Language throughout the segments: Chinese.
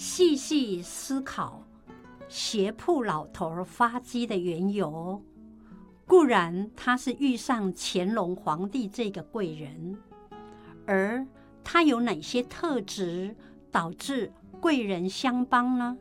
细细思考斜铺老头发迹的缘由，固然他是遇上乾隆皇帝这个贵人，而他有哪些特质导致贵人相帮呢？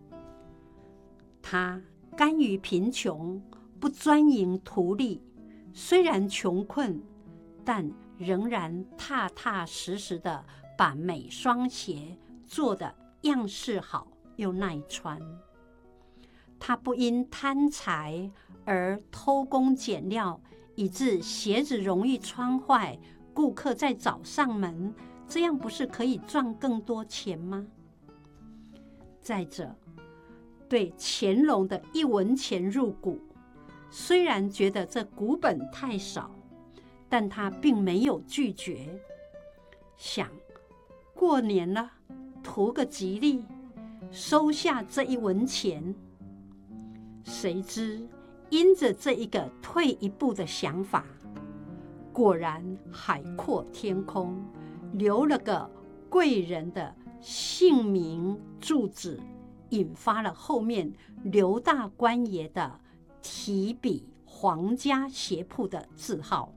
他甘于贫穷，不专营图利，虽然穷困，但仍然踏踏实实的把每双鞋做得样式好又耐穿。他不因贪财而偷工减料，以致鞋子容易穿坏，顾客再找上门，这样不是可以赚更多钱吗？再者，对乾隆的1文钱入股，虽然觉得这股本太少，但他并没有拒绝，想过年了，图个吉利，收下这1文钱。谁知因着这一个退一步的想法，果然海阔天空，留了个贵人的姓名住址，引发了后面刘大官爷的提笔皇家鞋铺的字号。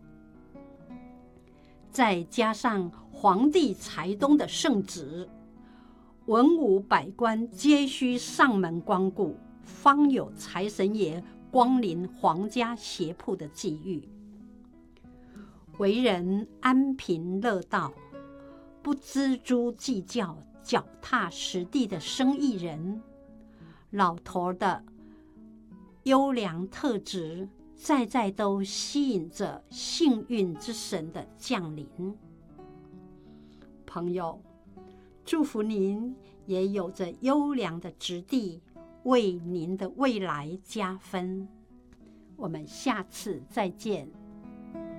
再加上皇帝财东的圣旨，文武百官皆须上门光顾，方有财神爷光临皇家鞋铺的际遇。为人安贫乐道，不锱铢计较，脚踏实地的生意人，老头的优良特质在在都吸引着幸运之神的降临。朋友，祝福您也有着优良的质地，为您的未来加分。我们下次再见。